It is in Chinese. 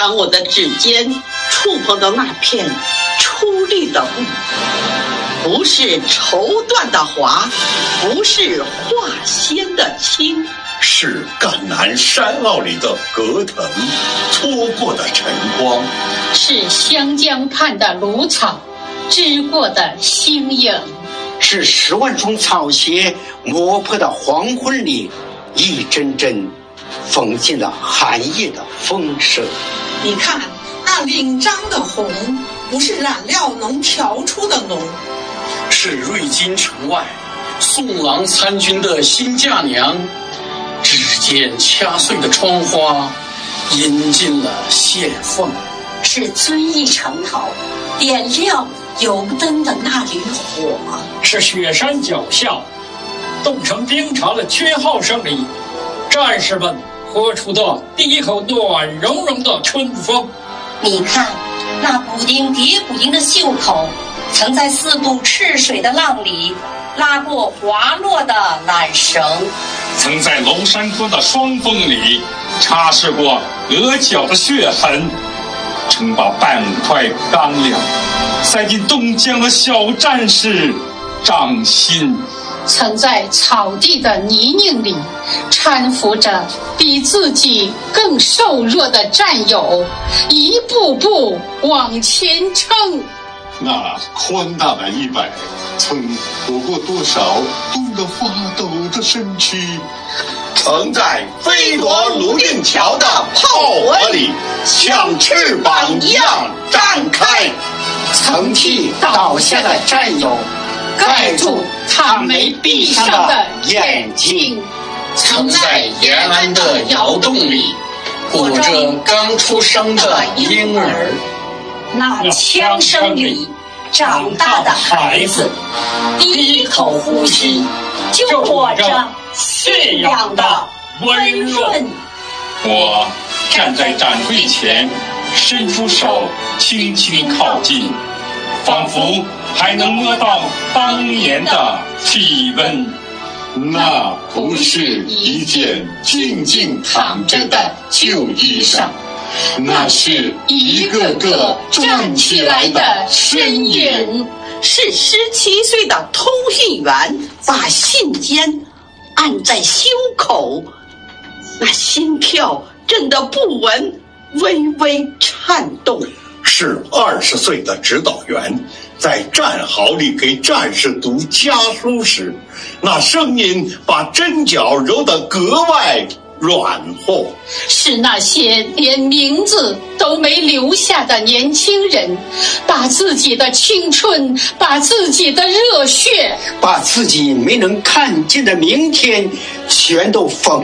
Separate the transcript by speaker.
Speaker 1: 当我的指尖触碰到那片出绿的雾，不是绸缎的华，不是化纤的轻，
Speaker 2: 是赣南山坳里的葛藤，搓过的晨光，
Speaker 3: 是湘江畔的芦草，织过的星影，
Speaker 4: 是10万种草鞋磨破的黄昏里一针针缝进了寒夜的风声。
Speaker 5: 你看那领章的红，不是染料能调出的浓，
Speaker 6: 是瑞金城外送郎参军的新嫁娘，指尖掐碎的窗花引进了线缝，
Speaker 7: 是遵义城头点亮油灯的那缕火，
Speaker 8: 是雪山脚下冻成冰碴的缺号声里战士们喝出的第一口暖融融的春风。
Speaker 7: 你看那补丁叠补丁的袖口，曾在4渡赤水的浪里拉过滑落的缆绳，
Speaker 9: 曾在龙山坡的霜风里擦拭过额角的血痕，曾把半块干粮塞进冻僵的小战士掌心，
Speaker 3: 曾在草地的泥泞里搀扶着比自己更瘦弱的战友，一步步往前撑。
Speaker 2: 那宽大的衣摆曾裹过多少冻得发抖的身躯，曾在飞夺泸定桥的炮火里像翅膀一样展开，
Speaker 4: 曾替倒下的战友盖住他没闭上的眼睛，
Speaker 6: 曾在延安的窑洞里裹着刚出生的婴儿，
Speaker 7: 那枪声里长大的孩子，第一口呼吸就裹着信仰的温润。
Speaker 9: 我站在展柜前，伸出手轻轻靠近，仿佛还能摸到当年的体温。
Speaker 2: 那不是一件静静躺着的旧衣裳，那是一个个站起来的身影。
Speaker 1: 是17岁的通讯员把信笺按在胸口，那心跳震得不稳，微微颤动。
Speaker 2: 是20岁的指导员在战壕里给战士读家书时，那声音把针脚揉得格外软和。
Speaker 3: 是那些连名字都没留下的年轻人，把自己的青春，把自己的热血，
Speaker 4: 把自己没能看见的明天全都放